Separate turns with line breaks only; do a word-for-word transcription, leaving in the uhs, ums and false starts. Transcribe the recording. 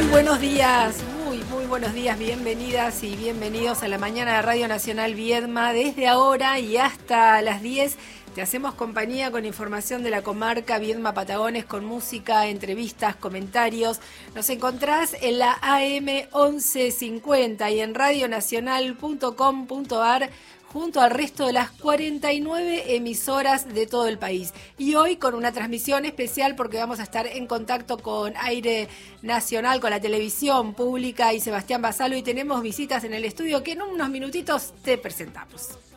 buenos días, muy, muy buenos días, bienvenidas y bienvenidos a la mañana de Radio Nacional Viedma. Desde ahora y hasta las diez te hacemos compañía con información de la comarca Viedma Patagones, con música, entrevistas, comentarios. Nos encontrás en la A M once cincuenta y en radionacional punto com punto a r junto al resto de las cuarenta y nueve emisoras de todo el país. Y hoy con una transmisión especial porque vamos a estar en contacto con Aire Nacional, con la televisión pública y Sebastián Basalo, y tenemos visitas en el estudio que en unos minutitos te presentamos.